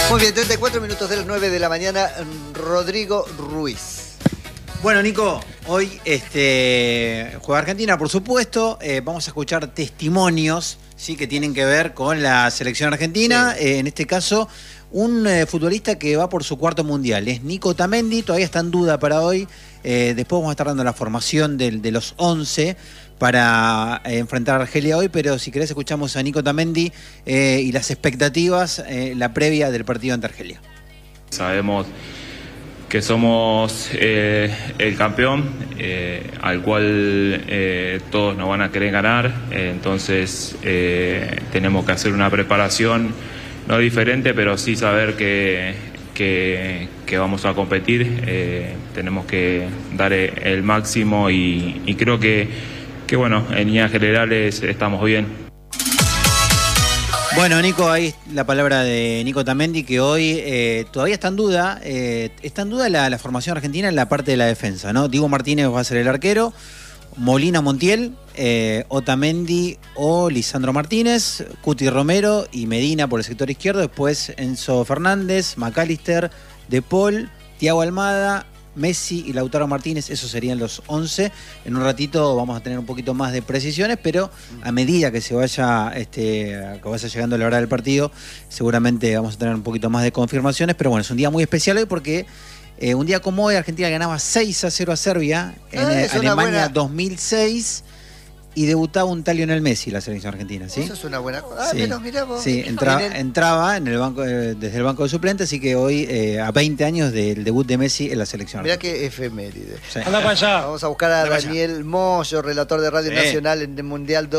Muy bien, 34 minutos de las 9 de la mañana, Rodrigo Ruiz. Bueno, Nico, hoy juega Argentina, por supuesto. Vamos a escuchar testimonios, ¿sí?, que tienen que ver con la selección argentina. Sí. En este caso, un futbolista que va por su cuarto mundial. Es Nico Otamendi, todavía está en duda para hoy. Después vamos a estar dando la formación de los 11 para enfrentar a Argelia hoy, pero si querés escuchamos a Nico Otamendi y las expectativas, la previa del partido ante Argelia. Sabemos que somos el campeón al cual todos nos van a querer ganar, entonces tenemos que hacer una preparación no diferente, pero sí saber que vamos a competir, tenemos que dar el máximo y creo que bueno, en líneas generales estamos bien. Bueno, Nico, ahí la palabra de Nico Otamendi, que hoy todavía está en duda. Está en duda la formación argentina en la parte de la defensa, ¿no? Diego Martínez va a ser el arquero, Molina Montiel, Otamendi o Lisandro Martínez, Cuti Romero y Medina por el sector izquierdo. Después Enzo Fernández, McAllister, De Paul, Thiago Almada, Messi y Lautaro Martínez. Esos serían los 11. En un ratito vamos a tener un poquito más de precisiones, pero a medida que se vaya llegando la hora del partido, seguramente vamos a tener un poquito más de confirmaciones. Pero bueno, es un día muy especial hoy porque un día como hoy Argentina ganaba 6-0 a Serbia en Alemania 2006 y debutaba un tal Lionel Messi la selección argentina, ¿sí? Eso es una buena cosa. Sí. Mirá vos. Sí, entraba en el banco, desde el banco de suplentes, así que hoy, a 20 años del debut de Messi en la selección. Mirá qué efeméride. Sí. Anda para allá. Vamos a buscar a Daniel Moyo, relator de Radio Nacional en el Mundial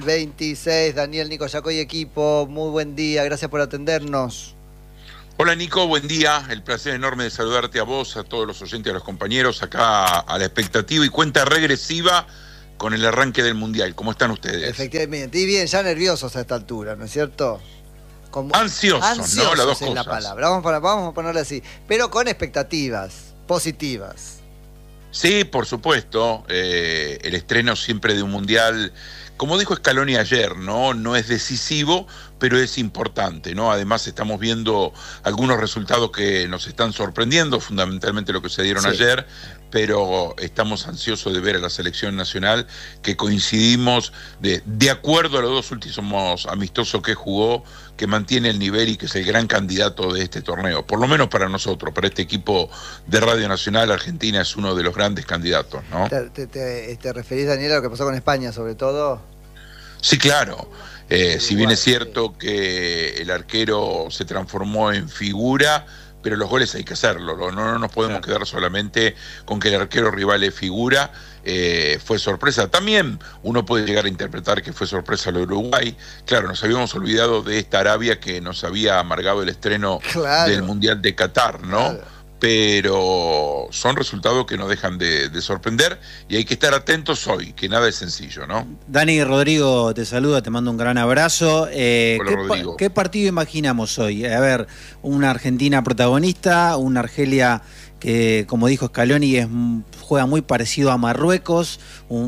2026. Daniel, Nico Yacoy, equipo, muy buen día, gracias por atendernos. Hola Nico, buen día, el placer enorme de saludarte a vos, a todos los oyentes, a los compañeros, acá a la expectativa y cuenta regresiva con el arranque del Mundial. ¿Cómo están ustedes? Efectivamente, y bien, ya nerviosos a esta altura, ¿no es cierto? Ansiosos, ¿no? Las dos es cosas. la palabra, vamos a ponerle así, pero con expectativas positivas. Sí, por supuesto, el estreno siempre de un Mundial, como dijo Scaloni ayer, no es decisivo, pero es importante, ¿no? Además estamos viendo algunos resultados que nos están sorprendiendo, fundamentalmente lo que se dieron ayer, pero estamos ansiosos de ver a la selección nacional, que coincidimos de acuerdo a los dos últimos amistosos que jugó, que mantiene el nivel y que es el gran candidato de este torneo, por lo menos para nosotros, para este equipo de Radio Nacional. Argentina es uno de los grandes candidatos, ¿no? ¿Te referís, Daniel, a lo que pasó con España, sobre todo? Sí, claro. Si bien es cierto que el arquero se transformó en figura, pero los goles hay que hacerlo, no nos podemos quedar solamente con que el arquero rival es figura. Fue sorpresa. También uno puede llegar a interpretar que fue sorpresa lo de Uruguay. Claro, nos habíamos olvidado de esta Arabia que nos había amargado el estreno del Mundial de Qatar, ¿no? Claro. Pero son resultados que no dejan de sorprender y hay que estar atentos hoy, que nada es sencillo, ¿no? Dani, Rodrigo te saluda, te mando un gran abrazo. Hola, Rodrigo. ¿Qué partido imaginamos hoy? A ver, una Argentina protagonista, una Argelia que, como dijo Scaloni, juega muy parecido a Marruecos,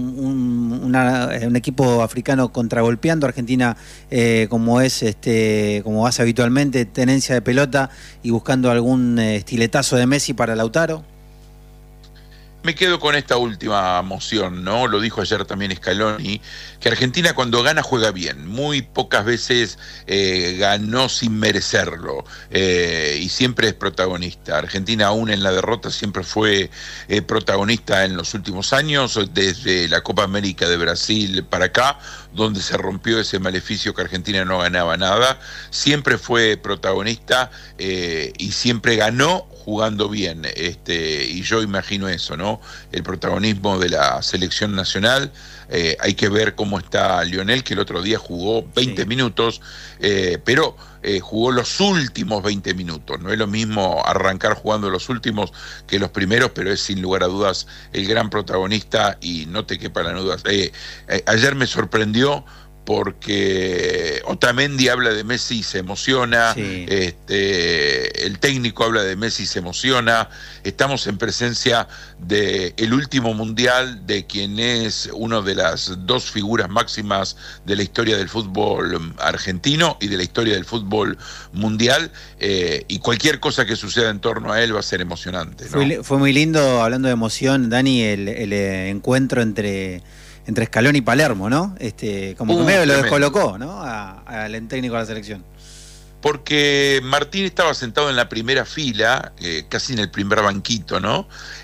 un equipo africano contragolpeando, Argentina como hace habitualmente, tenencia de pelota y buscando algún estiletazo de Messi para Lautaro. Me quedo con esta última moción, ¿no? Lo dijo ayer también Scaloni, que Argentina cuando gana juega bien. Muy pocas veces ganó sin merecerlo y siempre es protagonista. Argentina aún en la derrota siempre fue protagonista en los últimos años, desde la Copa América de Brasil para acá, donde se rompió ese maleficio que Argentina no ganaba nada. Siempre fue protagonista y siempre ganó jugando bien, y yo imagino eso, ¿no? El protagonismo de la selección nacional. Hay que ver cómo está Lionel, que el otro día jugó 20 minutos, pero jugó los últimos 20 minutos. No es lo mismo arrancar jugando los últimos que los primeros, pero es sin lugar a dudas el gran protagonista y no te quepa la duda. Ayer me sorprendió porque Otamendi habla de Messi y se emociona, Sí. El técnico habla de Messi y se emociona. Estamos en presencia del último mundial de quien es una de las dos figuras máximas de la historia del fútbol argentino y de la historia del fútbol mundial, y cualquier cosa que suceda en torno a él va a ser emocionante, ¿no? Fue muy lindo, hablando de emoción, Dani, el encuentro entre Scaloni y Palermo, ¿no? Como que medio lo descolocó, ¿no? Al técnico de la selección. Porque Martín estaba sentado en la primera fila, casi en el primer banquito, ¿no?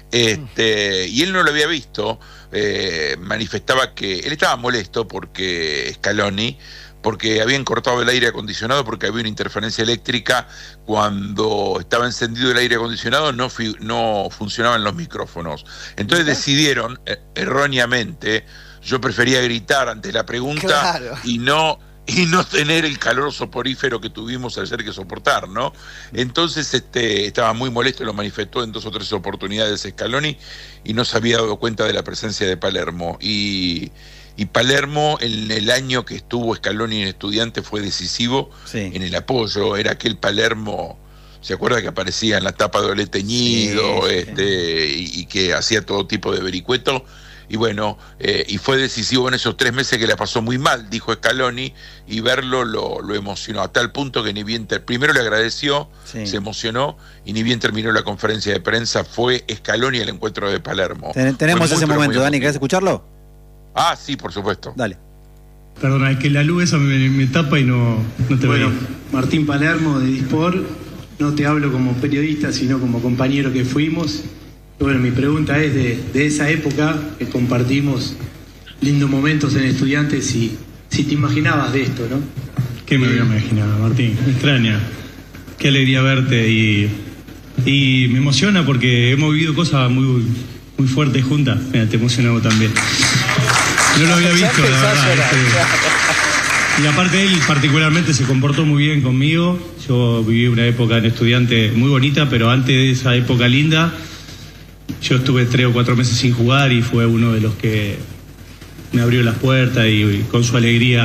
Y él no lo había visto. Manifestaba que él estaba molesto porque Scaloni, porque habían cortado el aire acondicionado, porque había una interferencia eléctrica. Cuando estaba encendido el aire acondicionado no funcionaban los micrófonos. Entonces decidieron, erróneamente, yo prefería gritar ante la pregunta, claro, y no tener el calor soporífero que tuvimos ayer que soportar, ¿no? Entonces estaba muy molesto, lo manifestó en 2 o 3 oportunidades Scaloni, y no se había dado cuenta de la presencia de Palermo. Y Palermo, en el año que estuvo Scaloni en Estudiantes, fue decisivo, sí, en el apoyo. Era aquel Palermo, ¿se acuerda que aparecía en la tapa de Olé teñido? Sí. Y que hacía todo tipo de vericueto. Y bueno, y fue decisivo en esos 3 meses que la pasó muy mal, dijo Scaloni, y verlo lo emocionó, a tal punto que ni bien primero le agradeció, sí, se emocionó, y ni bien terminó la conferencia de prensa, fue Scaloni al encuentro de Palermo. Tenemos ese momento, Dani, ¿querés escucharlo? Ah, sí, por supuesto. Dale. Perdona, es que la luz esa me tapa y no te veo. Martín Palermo de Dispor, no te hablo como periodista, sino como compañero que fuimos. Bueno, mi pregunta es de esa época que compartimos lindos momentos en Estudiantes, si te imaginabas de esto, ¿no? ¿Qué me había imaginado, Martín? Me extraña. Qué alegría verte y me emociona porque hemos vivido cosas muy fuertes juntas. Mira, te emocionó también. No lo había visto, la verdad. Y aparte él particularmente se comportó muy bien conmigo. Yo viví una época en Estudiantes muy bonita, pero antes de esa época linda, yo estuve 3 o 4 meses sin jugar y fue uno de los que me abrió las puertas y con su alegría